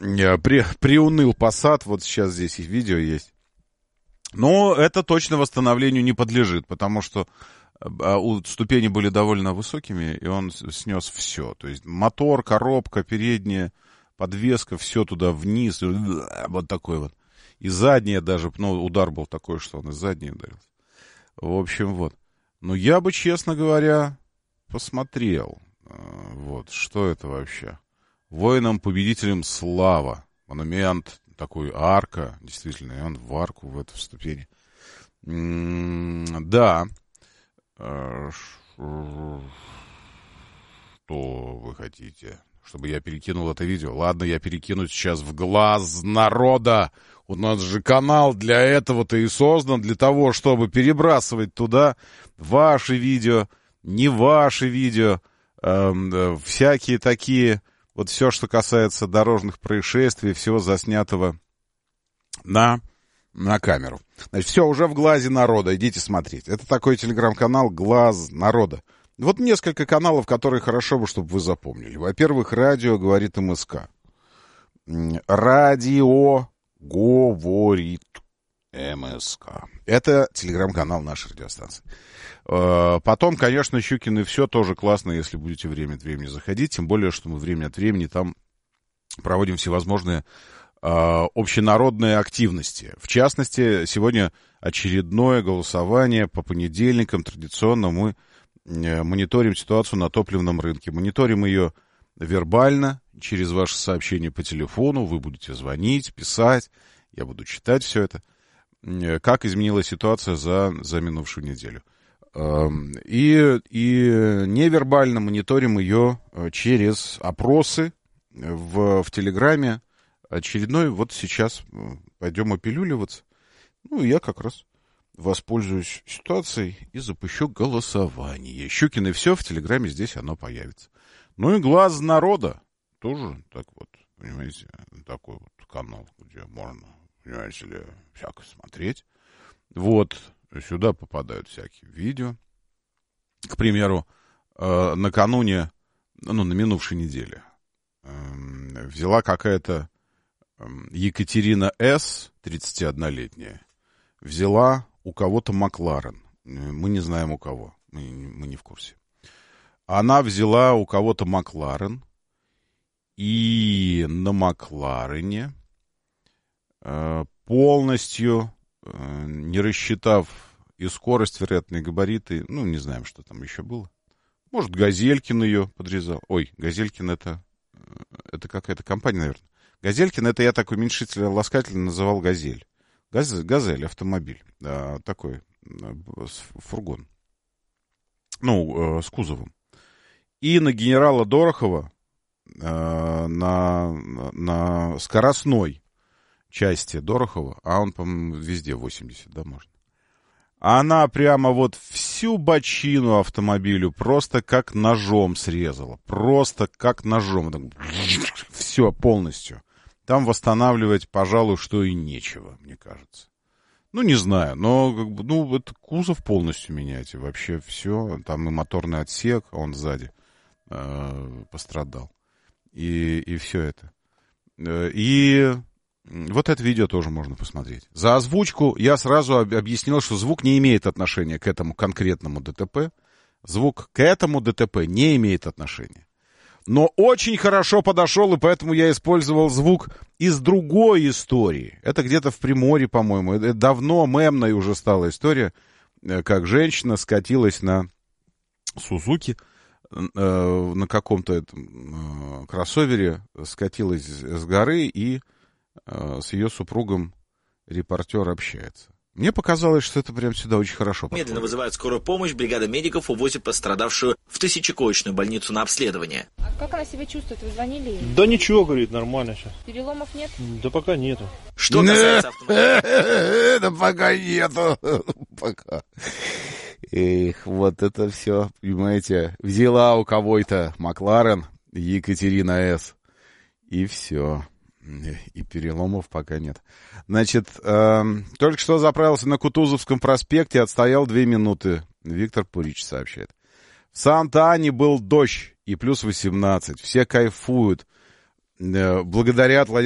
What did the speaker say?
приуныл Passat, вот сейчас здесь и видео есть. Но это точно восстановлению не подлежит, потому что ступени были довольно высокими, и он снес все. То есть мотор, коробка, передняя, подвеска, все туда вниз, вот такой вот. И задняя даже, ну, удар был такой, что он и задней ударился. В общем, вот. Но я бы, честно говоря, посмотрел, вот, что это вообще. Воинам-победителям слава. Монумент, такой арка, действительно, и он в арку, в эту ступень. Да. Что вы хотите? Чтобы я перекинул это видео? Ладно, я перекину сейчас в глаз народа. У нас же канал для этого-то и создан, для того, чтобы перебрасывать туда ваши видео, не ваши видео, всякие такие, вот все, что касается дорожных происшествий, всего заснятого на камеру. Значит, все уже в глазе народа, идите смотреть. Это такой телеграм-канал «Глаз народа». Вот несколько каналов, которые хорошо бы, чтобы вы запомнили. Во-первых, радио говорит МСК. Радио говорит МСК. Это телеграм-канал нашей радиостанции. Потом, конечно, Щукин и все тоже классно, если будете время от времени заходить. Тем более, что мы время от времени там проводим всевозможные общенародные активности. В частности, сегодня очередное голосование по понедельникам. Традиционно мы мониторим ситуацию на топливном рынке. Мониторим ее вербально, через ваши сообщения по телефону. Вы будете звонить, писать. Я буду читать все это. Как изменилась ситуация за минувшую неделю. И невербально мониторим ее через опросы в Телеграме. Очередной, вот сейчас пойдем опилюливаться. Ну, я как раз воспользуюсь ситуацией и запущу голосование. Щукин и все, в Телеграме здесь оно появится. Ну и «Глаз народа» тоже, так вот, понимаете, такой вот канал, где можно, понимаете ли, всякое смотреть. Вот, сюда попадают всякие видео. К примеру, накануне, ну, на минувшей неделе взяла какая-то Екатерина С., 31-летняя, взяла у кого-то Макларен. Мы не знаем у кого. Мы не в курсе. Она взяла у кого-то Макларен. И на Макларене, полностью не рассчитав и скорость, вероятно, и габариты, ну, не знаем, что там еще было. Может, Газелькин ее подрезал. Ой, Газелькин это какая-то компания, наверное. Газелькин, это я такой уменьшительно-ласкательно называл Газель. Газель, автомобиль. Такой фургон. Ну, с кузовом. И на генерала Дорохова на скоростной части Дорохова, а он, по-моему, везде 80, да, можно. Она прямо вот всю бочину автомобилю просто как ножом срезала. Просто как ножом. Все полностью. Там восстанавливать, пожалуй, что и нечего, мне кажется. Ну, не знаю, но ну, это кузов полностью менять. И вообще все. Там и моторный отсек, он сзади пострадал. И все это. И вот это видео тоже можно посмотреть. За озвучку я сразу объяснил, что звук не имеет отношения к этому конкретному ДТП. Звук к этому ДТП не имеет отношения. Но очень хорошо подошел, и поэтому я использовал звук из другой истории. Это где-то в Приморье, по-моему. Это давно мемная уже стала история, как женщина скатилась на Сузуки, на каком-то кроссовере, скатилась с горы, и с ее супругом репортер общается. Мне показалось, что это прям сюда очень хорошо подходит. Медленно вызывает скорую помощь, бригада медиков увозит пострадавшую в тысячекоечную больницу на обследование. А как она себя чувствует? Вы звонили ей? Да ничего, говорит, нормально сейчас. Переломов нет? Да пока нету. Что касается автомобиля... Да пока нету. Пока. Эх, вот это все, понимаете, взяла у кого-то Макларен, Екатерина С. И все. И переломов пока нет. Значит, только что заправился на Кутузовском проспекте, отстоял 2 минуты. Виктор Пурич сообщает. В Санта-Ане был дождь и плюс 18. Все кайфуют. Благодарят Владимиру